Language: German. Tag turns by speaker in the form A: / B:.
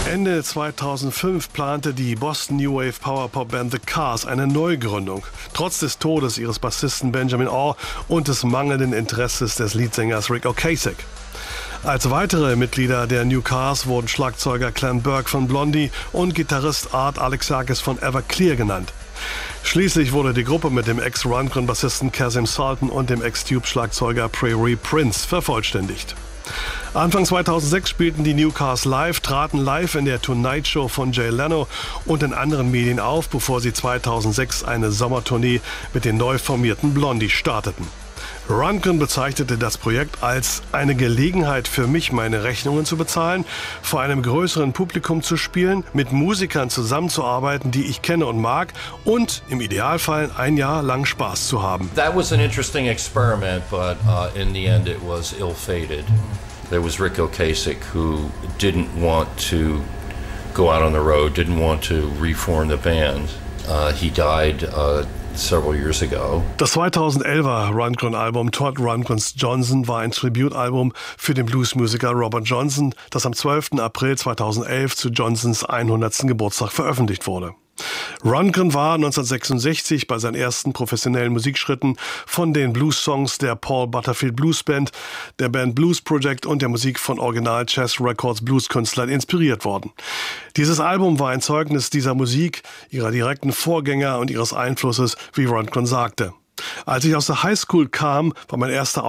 A: Ende 2005 plante die Boston New Wave Power Pop Band The Cars eine Neugründung. Trotz des Todes ihres Bassisten Benjamin Orr und des mangelnden Interesses des Leadsängers Ric Ocasek. Als weitere Mitglieder der New Cars wurden Schlagzeuger Clem Burke von Blondie und Gitarrist Art Alexakis von Everclear genannt. Schließlich wurde die Gruppe mit dem Ex-Rundgren-Bassisten Kasim Sultan und dem Ex-Tube-Schlagzeuger Prairie Prince vervollständigt. Anfang 2006 spielten die New Cars live, traten live in der Tonight Show von Jay Leno und in anderen Medien auf, bevor sie 2006 eine Sommertournee mit den neu formierten Blondie starteten. Rundgren bezeichnete das Projekt als eine Gelegenheit für mich, meine Rechnungen zu bezahlen, vor einem größeren Publikum zu spielen, mit Musikern zusammenzuarbeiten, die ich kenne und mag, und im Idealfall ein Jahr lang Spaß zu haben.
B: That was an interesting experiment, but in the end it was ill-fated. There was Ric Ocasek who didn't want to go out on the road, didn't want to reform the band. He died several years ago.
A: Das 2011er Rundgren-Album Todd Rundgren's Johnson war ein Tribute-Album für den Bluesmusiker Robert Johnson, das am 12. April 2011 zu Johnsons 100. Geburtstag veröffentlicht wurde. Rundgren war 1966 bei seinen ersten professionellen Musikschritten von den Blues-Songs der Paul Butterfield Blues Band, der Band Blues Project und der Musik von Original Chess Records Blueskünstlern inspiriert worden. Dieses Album war ein Zeugnis dieser Musik, ihrer direkten Vorgänger und ihres Einflusses, wie Rundgren sagte. Als ich aus der Highschool kam, war mein erster